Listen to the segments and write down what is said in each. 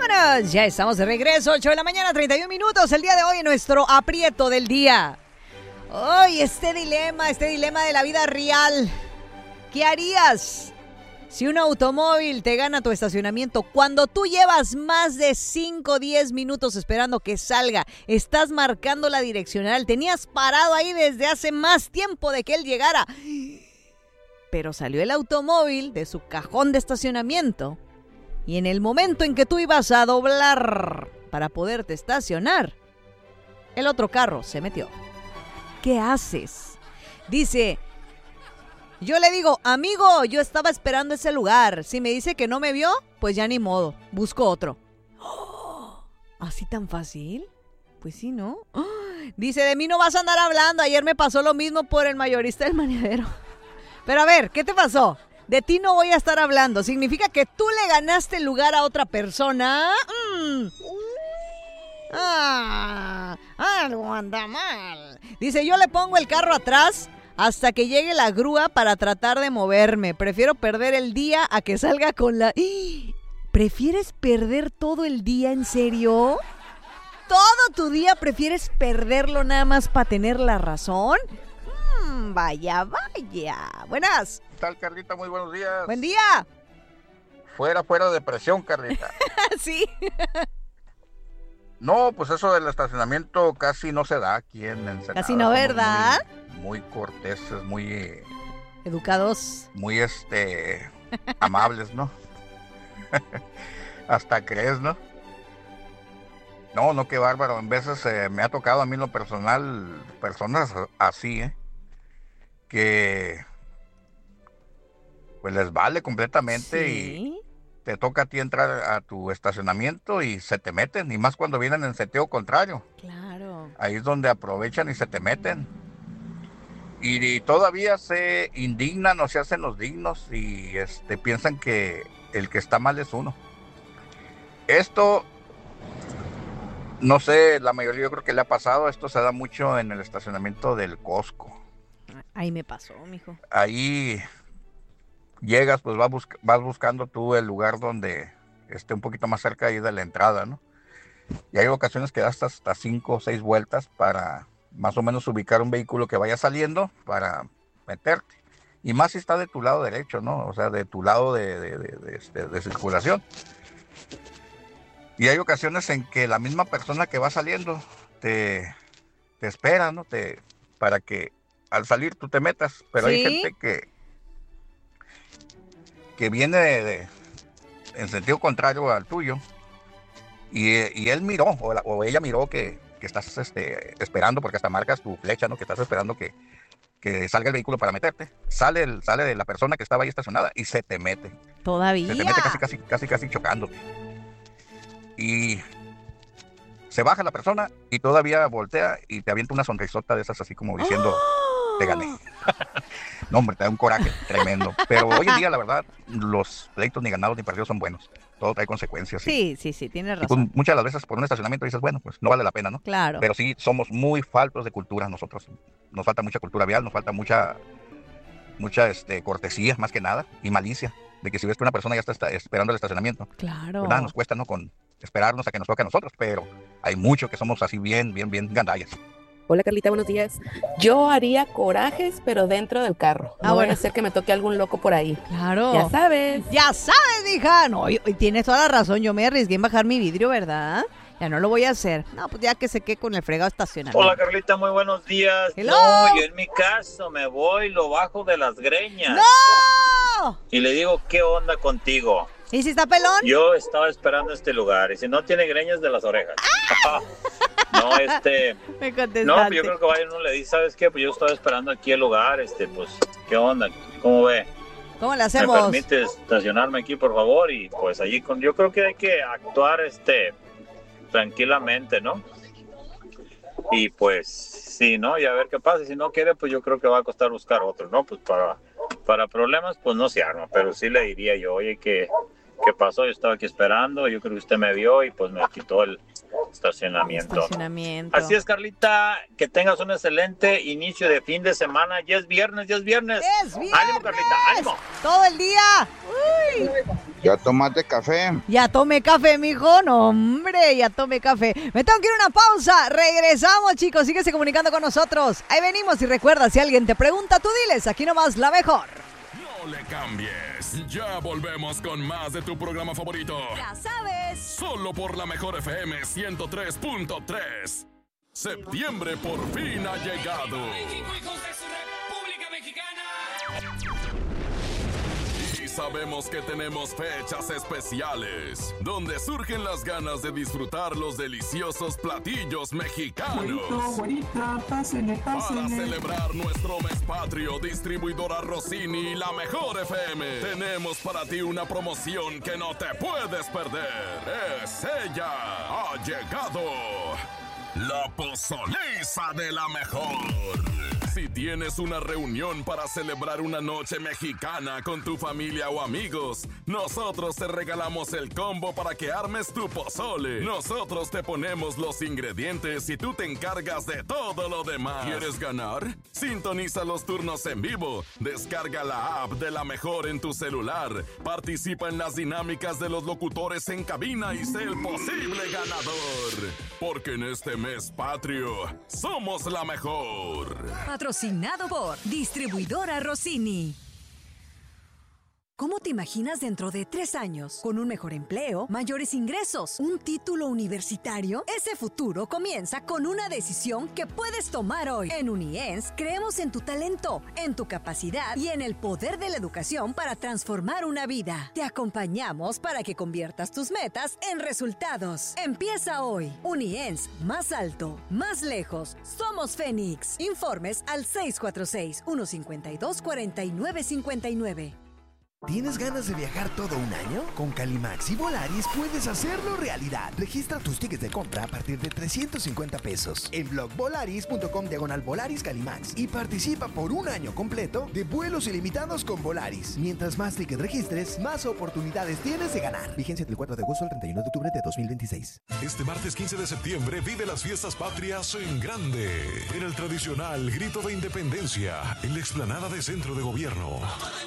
Vámonos, ya estamos de regreso, 8 de la mañana, 31 minutos. El día de hoy en nuestro aprieto del día. Hoy este dilema de la vida real. ¿Qué harías si un automóvil te gana tu estacionamiento cuando tú llevas más de 5 o 10 minutos esperando que salga? Estás marcando la direccional, tenías parado ahí desde hace más tiempo de que él llegara. Pero salió el automóvil de su cajón de estacionamiento y en el momento en que tú ibas a doblar para poderte estacionar, el otro carro se metió. ¿Qué haces? Dice, yo le digo, amigo, yo estaba esperando ese lugar. Si me dice que no me vio, pues ya ni modo, busco otro. ¡Oh! ¿Así tan fácil? Pues sí, ¿no? ¡Oh! Dice, de mí no vas a andar hablando. Ayer me pasó lo mismo por el mayorista del maniadero. Pero a ver, ¿qué te pasó? De ti no voy a estar hablando. ¿Significa que tú le ganaste el lugar a otra persona? Algo anda mal. Dice, yo le pongo el carro atrás hasta que llegue la grúa para tratar de moverme. Prefiero perder el día a que salga con la... ¿Prefieres perder todo el día, en serio? ¿Todo tu día prefieres perderlo nada más para tener la razón? Vaya. Buenas. ¿Qué tal, Carlita? Muy buenos días. Buen día. Fuera de presión, Carlita. Sí. No, pues eso del estacionamiento casi no se da aquí en Ensenada. Casi no, ¿verdad? Muy corteses, muy... educados. Muy, amables, ¿no? Hasta crees, ¿no? No, qué bárbaro. En veces me ha tocado a mí en lo personal personas así, que pues les vale completamente. ¿Sí? Y te toca a ti entrar a tu estacionamiento y se te meten, y más cuando vienen en sentido contrario. Claro. Ahí es donde aprovechan y se te meten. Y todavía se indignan o se hacen los dignos y piensan que el que está mal es uno. Esto, no sé, la mayoría yo creo que le ha pasado. Esto se da mucho en el estacionamiento del Costco. Ahí me pasó, mijo. Ahí llegas, pues vas buscando tú el lugar donde esté un poquito más cerca ahí de la entrada, ¿no? Y hay ocasiones que das hasta 5 o 6 vueltas para más o menos ubicar un vehículo que vaya saliendo para meterte. Y más si está de tu lado derecho, ¿no? O sea, de tu lado de circulación. Y hay ocasiones en que la misma persona que va saliendo te espera, ¿no? Para que al salir tú te metas. Pero ¿sí? Hay gente que viene en sentido contrario al tuyo. Y él miró, o ella miró que estás esperando, porque hasta marcas tu flecha, ¿no? Que estás esperando que salga el vehículo para meterte. Sale de la persona que estaba ahí estacionada y se te mete. ¿Todavía? Se te mete casi chocándote. Y se baja la persona y todavía voltea y te avienta una sonrisota de esas, así como diciendo, te gané. No, hombre, te da un coraje tremendo. Pero hoy en día, la verdad, los pleitos ni ganados ni perdidos son buenos. Todo trae consecuencias. Sí, tienes razón. Pues, muchas de las veces por un estacionamiento dices, bueno, pues no vale la pena, ¿no? Claro. Pero sí somos muy faltos de cultura nosotros. Nos falta mucha cultura vial, nos falta mucha cortesía, más que nada, y malicia. De que si ves que una persona ya está esperando el estacionamiento. Claro. Pues nada, nos cuesta, ¿no? Con esperarnos a que nos toque a nosotros, pero hay mucho que somos así bien gandallas. Hola, Carlita, buenos días. Yo haría corajes, pero dentro del carro. No voy a hacer que me toque algún loco por ahí. Claro. Ya sabes, hija. No, y tienes toda la razón. Yo me arriesgué en bajar mi vidrio, ¿verdad? Ya no lo voy a hacer. No, pues ya que se quede con el fregado estacionado. Hola, Carlita, muy buenos días. Hello. No, yo en mi caso me voy, lo bajo de las greñas. ¡No! Y le digo, ¿qué onda contigo? ¿Y si está pelón? Yo estaba esperando este lugar, y si no tiene greñas de las orejas. No, Me contestaste. No, pues yo creo que vaya uno le dice, ¿sabes qué? Pues yo estaba esperando aquí el lugar, pues, ¿qué onda? ¿Cómo ve? ¿Cómo le hacemos? ¿Me permite estacionarme aquí, por favor? Y pues allí, yo creo que hay que actuar, tranquilamente, ¿no? Y pues, sí, ¿no? Y a ver qué pasa. Si no quiere, pues yo creo que va a costar buscar otro, ¿no? Pues para problemas, pues no se arma, pero sí le diría yo, oye, ¿qué pasó? Yo estaba aquí esperando, yo creo que usted me vio y pues me quitó el estacionamiento. Así es, Carlita, que tengas un excelente inicio de fin de semana. Ya es viernes. ¡Es viernes! ¡Ánimo, Carlita, ánimo! ¡Todo el día! ¡Uy! ¿Ya tomaste café? Ya tomé café, mijo. No, hombre, ya tomé café. Me tengo que ir a una pausa. Regresamos, chicos. Síguese comunicando con nosotros. Ahí venimos y recuerda, si alguien te pregunta, tú diles. Aquí nomás la mejor. No le cambies. Ya volvemos con más de tu programa favorito. Ya sabes. Solo por la mejor FM 103.3. Septiembre por fin ha llegado. México, hijos de su República Mexicana. Y sabemos que tenemos fechas especiales, donde surgen las ganas de disfrutar los deliciosos platillos mexicanos. Güerita, pásele. Para celebrar nuestro mes patrio, distribuidora Rossini y la mejor FM, tenemos para ti una promoción que no te puedes perder. Es ella. Ha llegado la pozoliza de la mejor. Si tienes una reunión para celebrar una noche mexicana con tu familia o amigos, nosotros te regalamos el combo para que armes tu pozole. Nosotros te ponemos los ingredientes y tú te encargas de todo lo demás. ¿Quieres ganar? Sintoniza los turnos en vivo. Descarga la app de La Mejor en tu celular. Participa en las dinámicas de los locutores en cabina y sé el posible ganador. Porque en este mes patrio, somos la mejor. Patrocinado por Distribuidora Rossini. ¿Cómo te imaginas dentro de 3 años? ¿Con un mejor empleo, mayores ingresos, un título universitario? Ese futuro comienza con una decisión que puedes tomar hoy. En UNIENS creemos en tu talento, en tu capacidad y en el poder de la educación para transformar una vida. Te acompañamos para que conviertas tus metas en resultados. Empieza hoy. UNIENS, más alto, más lejos. Somos Fénix. Informes al 646-152-4959. ¿Tienes ganas de viajar todo un año? Con Calimax y Volaris puedes hacerlo realidad. Registra tus tickets de compra a partir de 350 pesos en blogvolaris.com/Volaris Calimax y participa por un año completo de vuelos ilimitados con Volaris. Mientras más tickets registres, más oportunidades tienes de ganar. Vigencia del 4 de agosto al 31 de octubre de 2026. Este martes 15 de septiembre vive las fiestas patrias en grande. En el tradicional Grito de Independencia, en la explanada de Centro de Gobierno.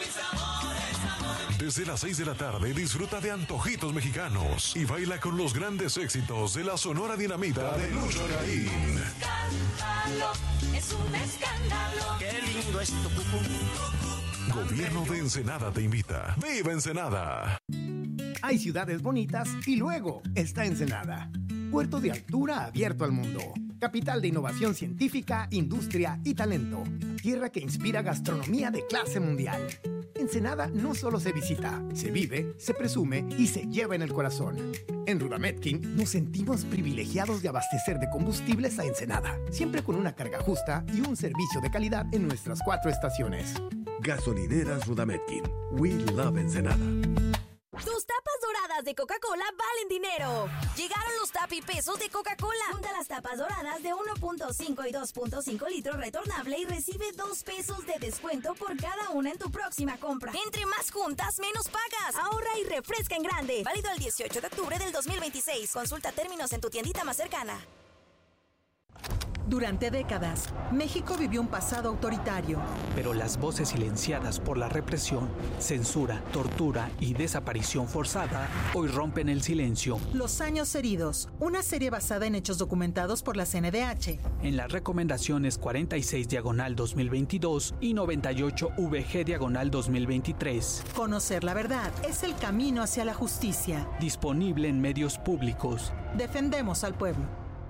Desde las 6 de la tarde disfruta de antojitos mexicanos y baila con los grandes éxitos de la Sonora Dinamita de Lucho Garín. Es un escándalo. Qué lindo es tu cucú. Gobierno de Ensenada te invita. ¡Viva Ensenada! Hay ciudades bonitas y luego está Ensenada. Puerto de altura abierto al mundo. Capital de innovación científica, industria y talento. Tierra que inspira gastronomía de clase mundial. Ensenada no solo se visita, se vive, se presume y se lleva en el corazón. En Rudametkin nos sentimos privilegiados de abastecer de combustibles a Ensenada, siempre con una carga justa y un servicio de calidad en nuestras 4 estaciones. Gasolineras Rudametkin. We love Ensenada. Tus tapas doradas de Coca-Cola valen dinero. Llegaron los tapipesos de Coca-Cola. Junta las tapas doradas de 1.5 y 2.5 litros retornable y recibe 2 pesos de descuento por cada una en tu próxima compra. Entre más juntas, menos pagas. Ahorra y refresca en grande. Válido el 18 de octubre del 2026. Consulta términos en tu tiendita más cercana. Durante décadas, México vivió un pasado autoritario. Pero las voces silenciadas por la represión, censura, tortura y desaparición forzada hoy rompen el silencio. Los años heridos, una serie basada en hechos documentados por la CNDH. En las recomendaciones 46/2022 y 98VG/2023. Conocer la verdad es el camino hacia la justicia. Disponible en medios públicos. Defendemos al pueblo.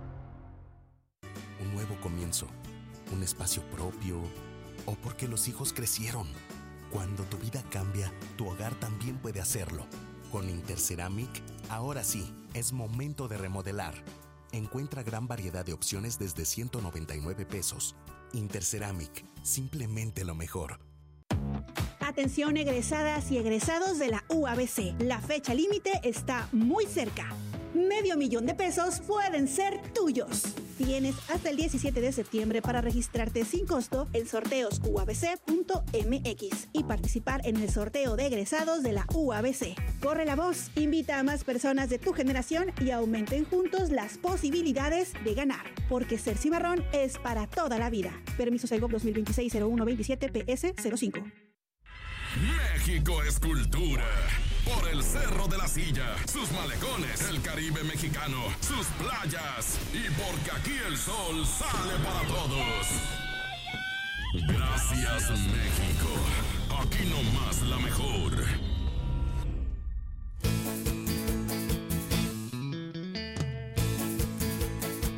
Un nuevo comienzo, un espacio propio, o porque los hijos crecieron. Cuando tu vida cambia, tu hogar también puede hacerlo. Con Interceramic, ahora sí, es momento de remodelar. Encuentra gran variedad de opciones desde 199 pesos. Interceramic, simplemente lo mejor. Atención egresadas y egresados de la UABC. La fecha límite está muy cerca. $500,000 pesos pueden ser tuyos. Tienes hasta el 17 de septiembre para registrarte sin costo en sorteosuabc.mx y participar en el sorteo de egresados de la UABC. Corre la voz, invita a más personas de tu generación y aumenten juntos las posibilidades de ganar. Porque ser cimarrón es para toda la vida. Permiso Segov 2026-0127 PS 05. México es cultura por el Cerro de la Silla, sus malecones, el Caribe mexicano, sus playas y porque aquí el sol sale para todos. Gracias, México. Aquí nomás la mejor.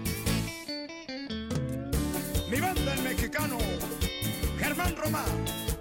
Mi banda el mexicano, Germán Román.